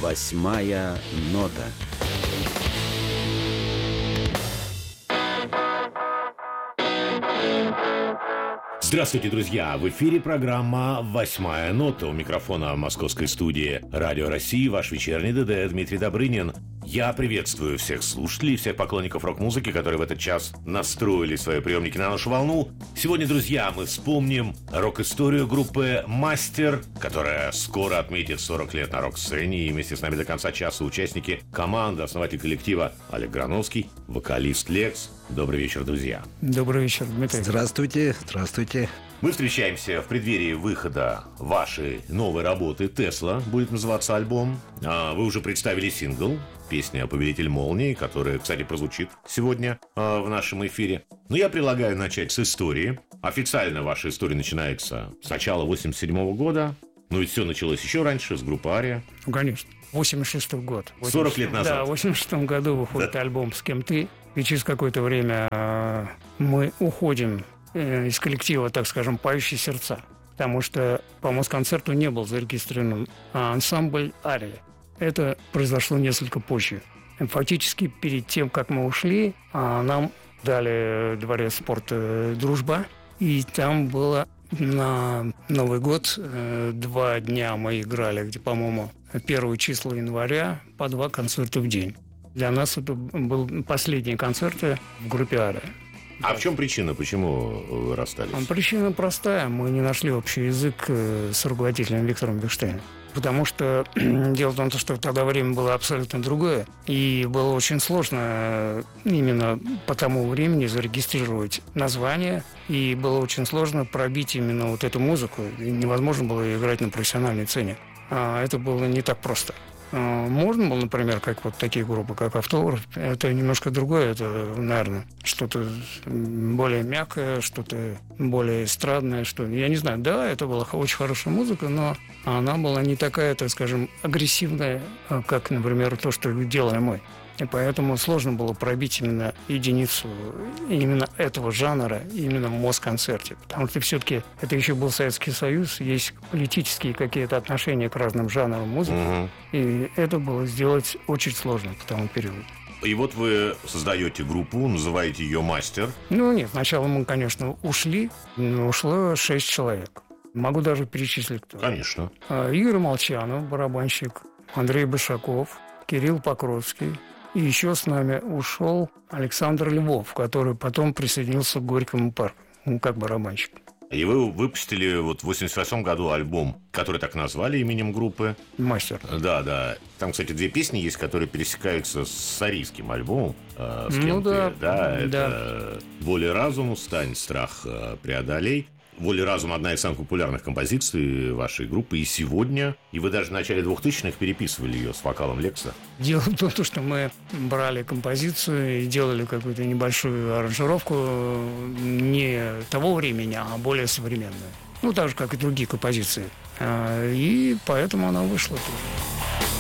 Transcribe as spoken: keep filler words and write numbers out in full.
Восьмая нота. Здравствуйте, друзья! В эфире программа «Восьмая нота». У микрофона московской студии «Радио России» ваш вечерний ДД Дмитрий Добрынин. Я приветствую всех слушателей, всех поклонников рок-музыки, которые в этот час настроили свои приемники на нашу волну. Сегодня, друзья, мы вспомним рок-историю группы «Мастер», которая скоро отметит сорок лет на рок-сцене. И вместе с нами до конца часа участники команды, основатель коллектива Олег Грановский, вокалист Лекс. Добрый вечер, друзья. Добрый вечер, Дмитрий. Здравствуйте, здравствуйте. Мы встречаемся в преддверии выхода вашей новой работы «Тесла», будет называться альбом. Вы уже представили сингл, песня «Повелитель молнии», которая, кстати, прозвучит сегодня в нашем эфире. Но я предлагаю начать с истории. Официально ваша история начинается с начала восемьдесят седьмого года. Но ведь все началось еще раньше, с группы «Ария». Ну, конечно. восемьдесят шестой год. сорок лет назад. Да, в восемьдесят шестом году выходит да. альбом «С кем ты?». И через какое-то время э, мы уходим э, из коллектива, так скажем, «Поющие сердца». Потому что по Москонцерту не был зарегистрирован ансамбль «Ария». Это произошло несколько позже. Фактически перед тем, как мы ушли, э, нам дали дворец спорта «Дружба». И там было на Новый год э, два дня мы играли, где, по-моему, первые числа января по два концерта в день. Для нас это были последние концерты в группе «Ария». А да. В чем причина, почему вы расстались? Причина простая. Мы не нашли общий язык с руководителем Виктором Бехштейном. Потому что дело в том, что тогда время было абсолютно другое. И было очень сложно именно по тому времени зарегистрировать название. И было очень сложно пробить именно вот эту музыку. И невозможно было играть на профессиональной сцене. А это было не так просто. Можно было, например, как вот такие группы, как «Автограф». Это немножко другое. Это, наверное, что-то более мягкое, что-то более эстрадное. Что... Я не знаю. Да, это была очень хорошая музыка, но она была не такая, так скажем, агрессивная, как, например, то, что делаем мы. И поэтому сложно было пробить именно единицу именно этого жанра, именно в Москонцерте. Потому что все-таки это еще был Советский Союз, есть политические какие-то отношения к разным жанрам музыки. Угу. И это было сделать очень сложно по тому периоду. И вот вы создаете группу, называете ее «Мастер». Ну нет, сначала мы, конечно, ушли, но ушло шесть человек. Могу даже перечислить. Кто. Конечно. Игорь Молчанов, барабанщик, Андрей Башаков, Кирилл Покровский. И еще с нами ушел Александр Львов, который потом присоединился к Горькому парку, ну, как барабанщик. И вы выпустили вот в восемьдесят восьмом году альбом, который так назвали именем группы. «Мастер». Да, да. Там, кстати, две песни есть, которые пересекаются с арийским альбомом. Э, с ну да. Ты, да, это да. «Воля разуму», «Стань, страх, преодолей». «Воля разума» – одна из самых популярных композиций вашей группы и сегодня. И вы даже в начале двухтысячных переписывали ее с вокалом Лекса. Дело в том, что мы брали композицию и делали какую-то небольшую аранжировку не того времени, а более современную. Ну, так же, как и другие композиции. И поэтому она вышла тоже.